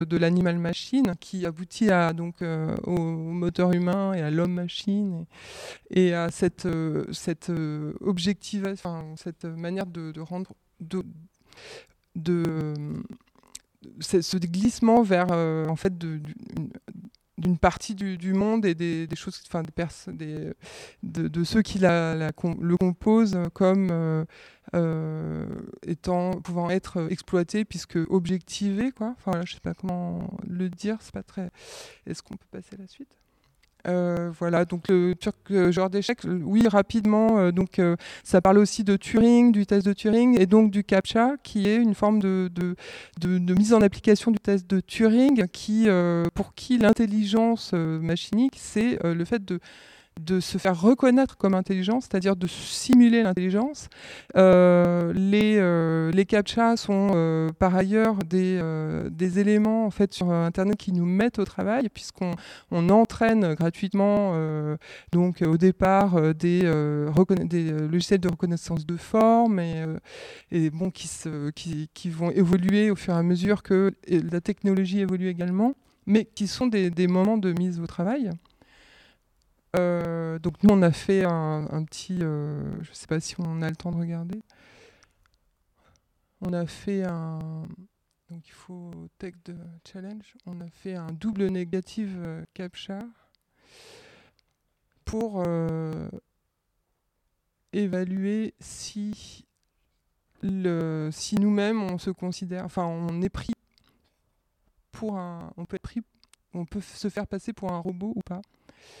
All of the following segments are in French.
de l'animal machine qui aboutit au moteur humain et à l'homme machine et à cette objectivation, cette manière de rendre de ce glissement vers en fait d'une partie du monde et des choses, enfin de ceux qui le composent comme pouvant être exploités puisque objectivés quoi. Enfin là, je sais pas comment le dire, c'est pas très. Est-ce qu'on peut passer à la suite? Voilà, donc le genre d'échec, oui, rapidement. Ça parle aussi de Turing, du test de Turing, et donc du CAPTCHA, qui est une forme de mise en application du test de Turing, pour qui l'intelligence machinique, c'est le fait de se faire reconnaître comme intelligence, c'est-à-dire de simuler l'intelligence. Les CAPTCHA sont par ailleurs des éléments en fait sur Internet qui nous mettent au travail, puisqu'on entraîne gratuitement donc au départ des logiciels de reconnaissance de forme et bon, qui vont évoluer au fur et à mesure que la technologie évolue également, mais qui sont des moments de mise au travail. Donc nous on a fait un petit, je sais pas si on a le temps de regarder. On a fait donc il faut take the challenge. On a fait un double négative CAPTCHA pour évaluer si nous-mêmes on se considère, enfin on est pris pour on peut se faire passer pour un robot ou pas.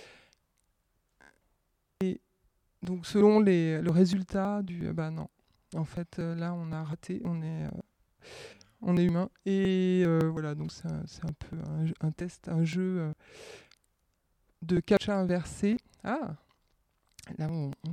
Et donc selon le résultat non. En fait, là, on a raté, on est humain. Et voilà, donc c'est un peu un test, un jeu de CAPTCHA inversé. Ah, là,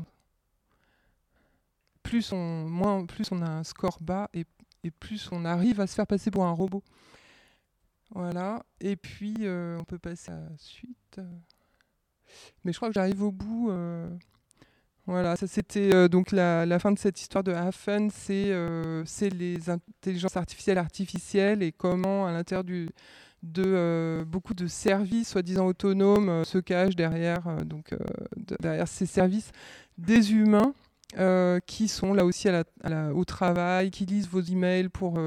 plus on a un score bas et plus on arrive à se faire passer pour un robot. Voilà, et puis on peut passer à la suite. Mais je crois que j'arrive au bout. Voilà, ça c'était donc la fin de cette histoire de Hafen, c'est les intelligences artificielles et comment à l'intérieur de beaucoup de services soi-disant autonomes se cachent derrière ces services des humains qui sont là aussi au travail, qui lisent vos emails pour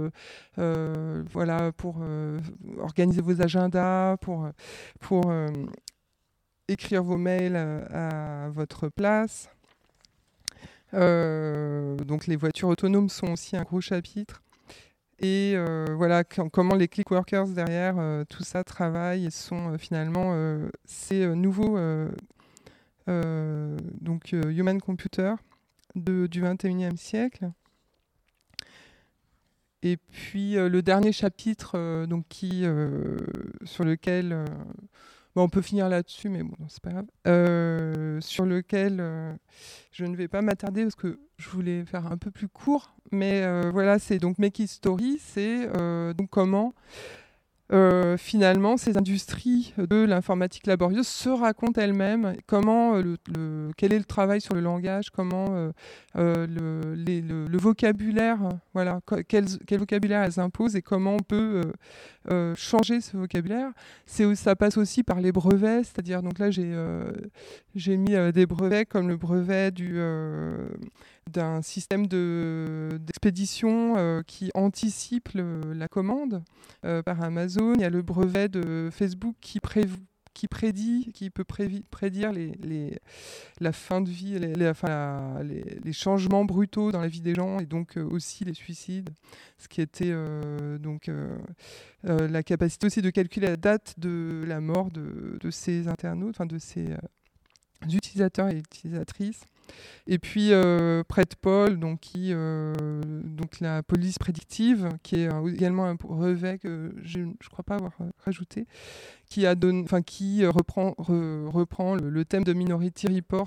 organiser vos agendas, pour écrire vos mails à votre place. Donc les voitures autonomes sont aussi un gros chapitre. Et voilà comment les click workers derrière tout ça travaillent et sont finalement ces nouveaux human computer du 21e siècle. Et puis le dernier chapitre sur lequel on peut finir là-dessus, mais bon, c'est pas grave. Sur lequel je ne vais pas m'attarder parce que je voulais faire un peu plus court. Mais voilà, c'est donc Make It Story, c'est donc comment finalement ces industries de l'informatique laborieuse se racontent elles-mêmes, comment quel est le travail sur le langage, comment le vocabulaire, voilà, quel vocabulaire elles imposent et comment on peut changer ce vocabulaire. Ça passe aussi par les brevets, c'est-à-dire donc là j'ai mis des brevets comme le brevet d'un système d'expédition qui anticipe la commande par Amazon. Il y a le brevet de Facebook qui peut prédire la fin de vie, les changements brutaux dans la vie des gens et donc aussi les suicides. Ce qui était la capacité aussi de calculer la date de la mort de ces internautes, enfin de ces utilisateurs et utilisatrices. Et puis PredPol, donc la police prédictive, qui est également un brevet que je ne crois pas avoir rajouté, qui reprend le thème de Minority Report,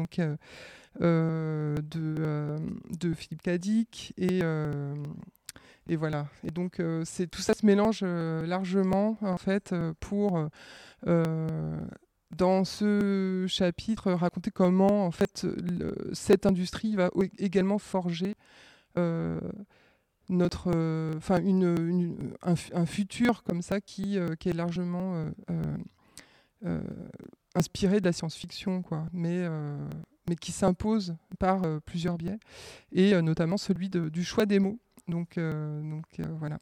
de Philippe Cadic et voilà. Et donc tout ça se mélange largement en fait pour dans ce chapitre, raconter comment en fait cette industrie va également forger notre, enfin un futur comme ça qui est largement euh, inspiré de la science-fiction, quoi, mais qui s'impose par plusieurs biais, et notamment celui du choix des mots. Donc voilà.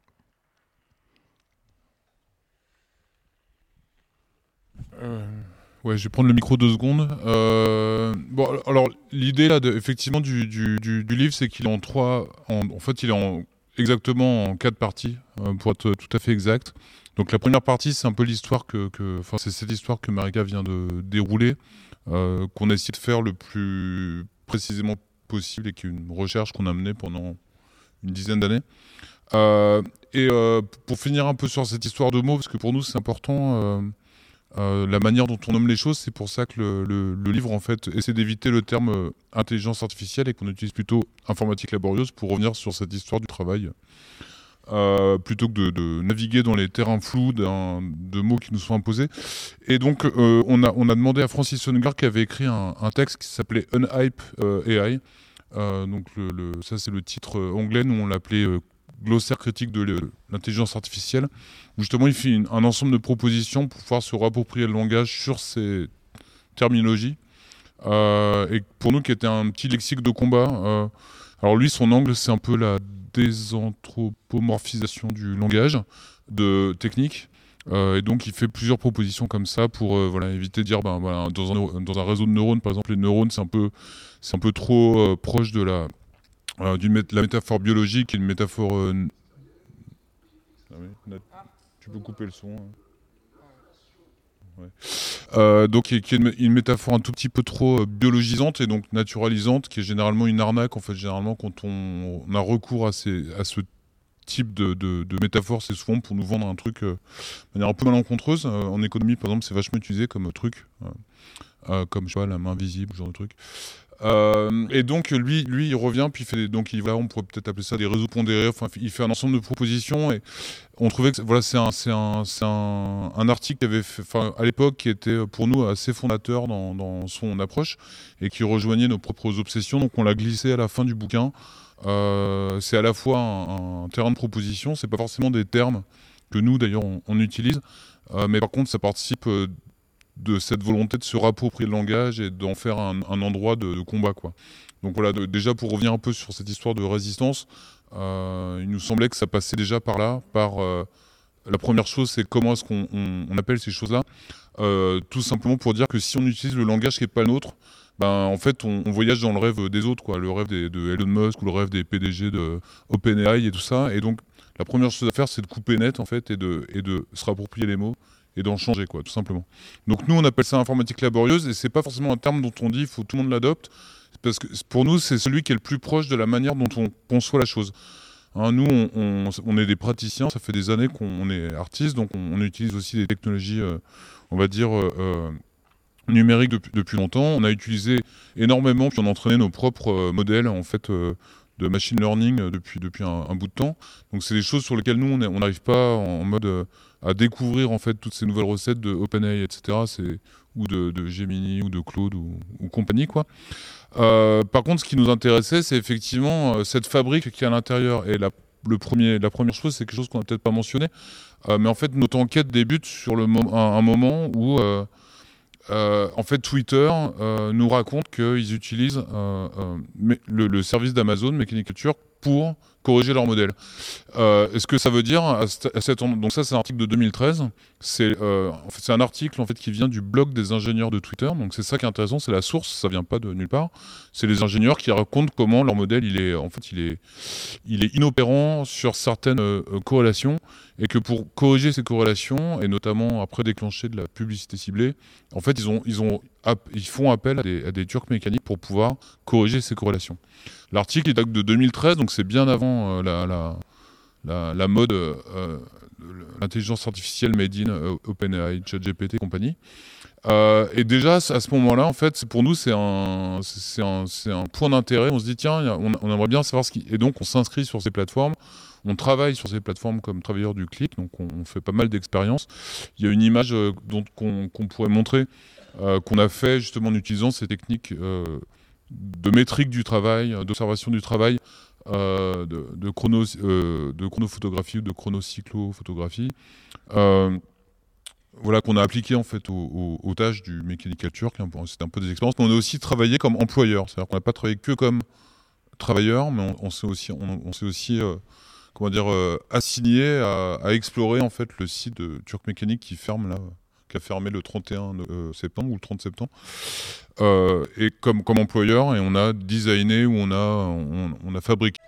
Ouais, je vais prendre le micro 2 secondes. Bon, alors l'idée là, effectivement, du livre, c'est qu'il est en trois. En fait, il est exactement en 4 parties, pour être tout à fait exact. Donc la première partie, c'est un peu l'histoire enfin, c'est cette histoire que Marika vient de dérouler, qu'on a essayé de faire le plus précisément possible et qui est une recherche qu'on a menée pendant une dizaine d'années. Pour finir un peu sur cette histoire de mots, parce que pour nous c'est important. La manière dont on nomme les choses, c'est pour ça que le livre en fait essaie d'éviter le terme intelligence artificielle et qu'on utilise plutôt informatique laborieuse pour revenir sur cette histoire du travail, plutôt que de naviguer dans les terrains flous de mots qui nous sont imposés. Et donc on a demandé à Francis Sonnegar, qui avait écrit un texte qui s'appelait Unhype AI. Donc ça c'est le titre anglais, nous on l'appelait glossaire critique de l'intelligence artificielle, où justement il fait un ensemble de propositions pour pouvoir se réapproprier le langage sur ces terminologies. Et pour nous qui était un petit lexique de combat, alors lui son angle c'est un peu la désanthropomorphisation du langage de technique. Et donc il fait plusieurs propositions comme ça pour voilà, éviter de dire voilà, dans un réseau de neurones par exemple, les neurones c'est un peu trop proche de la métaphore biologique et une métaphore. Ah oui, tu peux couper le son. Ouais. Donc, qui est une métaphore un tout petit peu trop biologisante et donc naturalisante, qui est généralement une arnaque. En fait, généralement, quand on a recours à ce type de métaphore, c'est souvent pour nous vendre un truc de manière un peu malencontreuse. En économie, par exemple, c'est vachement utilisé comme truc, comme je sais pas, la main visible, ce genre de truc. Et donc lui il revient puis voilà, on pourrait peut-être appeler ça des réseaux pondérés. Enfin, il fait un ensemble de propositions et on trouvait que voilà, c'est un article qui avait fait, enfin, à l'époque, qui était pour nous assez fondateur dans son approche et qui rejoignait nos propres obsessions. Donc on l'a glissé à la fin du bouquin. C'est à la fois un terrain de proposition, c'est pas forcément des termes que nous d'ailleurs on utilise, mais par contre ça participe de cette volonté de se réapproprier le langage et d'en faire un endroit de combat, quoi. Donc voilà, déjà pour revenir un peu sur cette histoire de résistance, il nous semblait que ça passait déjà par là, la première chose, c'est comment est-ce qu'on appelle ces choses-là, tout simplement pour dire que si on utilise le langage qui n'est pas le nôtre, en fait on voyage dans le rêve des autres, quoi, le rêve de Elon Musk ou le rêve des PDG de OpenAI et tout ça, et donc la première chose à faire, c'est de couper net, en fait, et de se réapproprier les mots et d'en changer, quoi, tout simplement. Donc nous on appelle ça informatique laborieuse, et c'est pas forcément un terme dont on dit il faut que tout le monde l'adopte, parce que pour nous c'est celui qui est le plus proche de la manière dont on conçoit la chose. Hein, nous on est des praticiens, ça fait des années qu'on est artistes, donc on utilise aussi des technologies on va dire numériques depuis longtemps. On a utilisé énormément, puis on a entraîné nos propres modèles en fait de machine learning depuis un bout de temps. Donc c'est des choses sur lesquelles nous on n'arrive pas en mode à découvrir en fait toutes ces nouvelles recettes de OpenAI, etc. Ou de Gemini ou de Claude ou compagnie, quoi. Par contre, ce qui nous intéressait, c'est effectivement cette fabrique qui est à l'intérieur. Et la première chose, c'est quelque chose qu'on n'a peut-être pas mentionné. Mais en fait, notre enquête débute sur un moment où en fait, Twitter nous raconte qu'ils utilisent le service d'Amazon, Mechanical Turk, pour corriger leur modèle. Est-ce que ça veut dire donc ça, c'est un article de 2013. C'est en fait, c'est un article en fait qui vient du blog des ingénieurs de Twitter. Donc c'est ça qui est intéressant, c'est la source, ça vient pas de nulle part. C'est les ingénieurs qui racontent comment leur modèle il est inopérant sur certaines corrélations, et que pour corriger ces corrélations et notamment après déclencher de la publicité ciblée, en fait ils font appel à des turcs mécaniques pour pouvoir corriger ces corrélations. L'article est date de 2013, donc c'est bien avant la mode l'intelligence artificielle made in OpenAI, ChatGPT et compagnie. Et déjà à ce moment-là, en fait, pour nous c'est un point d'intérêt. On se dit tiens, on aimerait bien savoir et donc on s'inscrit sur ces plateformes. On travaille sur ces plateformes comme travailleur du clic, donc on fait pas mal d'expériences. Il y a une image qu'on pourrait montrer, qu'on a fait justement en utilisant ces techniques de métrique du travail, d'observation du travail, de chronophotographie ou de chronocyclophotographie. Voilà, qu'on a appliqué en fait aux tâches du Mechanical Turk. C'était un peu des expériences, mais on a aussi travaillé comme employeur. C'est-à-dire qu'on n'a pas travaillé que comme travailleur, mais on s'est aussi, comment dire, assigné à explorer en fait le site de Turk Mécanique qui a fermé le 31 septembre ou le 30 septembre. Et comme employeur, et on a designé ou on a fabriqué